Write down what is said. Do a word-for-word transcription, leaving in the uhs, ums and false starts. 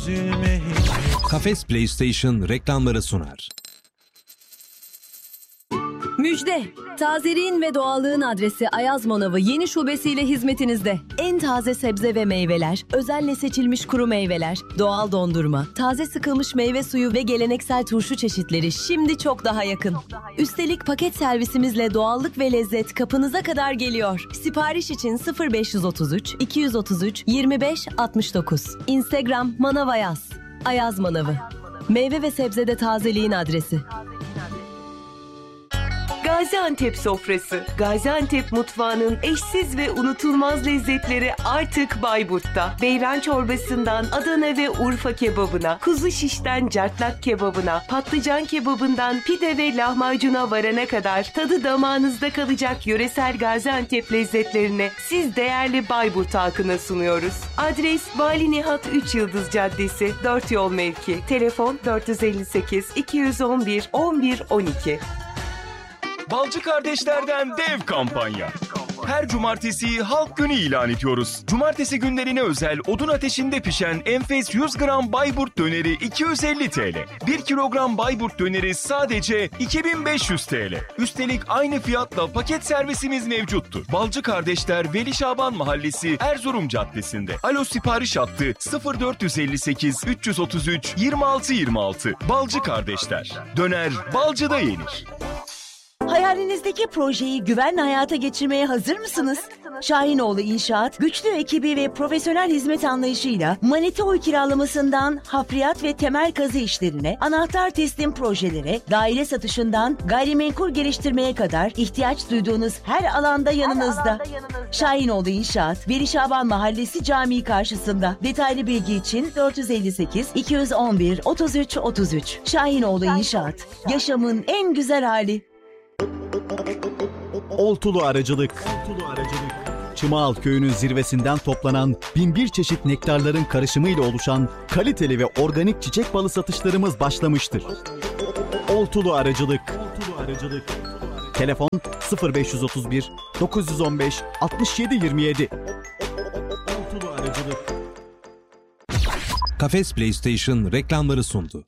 üzülme hiç. Kafes PlayStation reklamları sunar. Müjde! Tazeliğin ve doğallığın adresi Ayaz Manavı yeni şubesiyle hizmetinizde. En taze sebze ve meyveler, özenle seçilmiş kuru meyveler, doğal dondurma, taze sıkılmış meyve suyu ve geleneksel turşu çeşitleri şimdi çok daha yakın. Üstelik paket servisimizle doğallık ve lezzet kapınıza kadar geliyor. Sipariş için sıfır beş otuz üç iki otuz üç yirmi beş altmış dokuz. Instagram Manav Ayaz. Ayaz Manavı. Meyve ve sebzede tazeliğin adresi. Gaziantep sofrası. Gaziantep mutfağının eşsiz ve unutulmaz lezzetleri artık Bayburt'ta. Beyran çorbasından Adana ve Urfa kebabına, kuzu şişten cartlak kebabına, patlıcan kebabından pide ve lahmacuna varana kadar tadı damağınızda kalacak yöresel Gaziantep lezzetlerini siz değerli Bayburt halkına sunuyoruz. Adres Vali Nihat üç Yıldız Caddesi, dört yol mevki. Telefon dört yüz elli sekiz iki yüz on bir on bir on iki. Balcı Kardeşler'den dev kampanya. Her cumartesi halk günü ilan ediyoruz. Cumartesi günlerine özel odun ateşinde pişen enfes yüz gram Bayburt döneri iki yüz elli TL. bir kilogram Bayburt döneri sadece iki bin beş yüz TL. Üstelik aynı fiyatla paket servisimiz mevcuttur. Balcı Kardeşler Veli Şaban Mahallesi Erzurum Caddesi'nde. Alo sipariş hattı sıfır dört elli sekiz üç otuz üç yirmi altı yirmi altı. Balcı Kardeşler. Döner Balcı'da yenir. Hayalinizdeki projeyi güvenle hayata geçirmeye hazır mısınız? Şahinoğlu İnşaat, güçlü ekibi ve profesyonel hizmet anlayışıyla manita oy kiralamasından hafriyat ve temel kazı işlerine, anahtar teslim projelere, daire satışından gayrimenkul geliştirmeye kadar ihtiyaç duyduğunuz her alanda yanınızda. Şahinoğlu İnşaat, Veli Şaban Mahallesi Camii karşısında. Detaylı bilgi için dört yüz elli sekiz iki yüz on bir otuz üç otuz üç. Şahinoğlu İnşaat, yaşamın en güzel hali. Oltulu Aracılık. Oltulu Aracılık. Çımağal Köyü'nün zirvesinden toplanan bin bir çeşit nektarların karışımıyla oluşan kaliteli ve organik çiçek balı satışlarımız başlamıştır. Oltulu Aracılık. Oltulu Aracılık. Telefon sıfır beş otuz bir dokuz on beş altmış yedi yirmi yedi. Oltulu Aracılık. Kafes PlayStation reklamları sundu.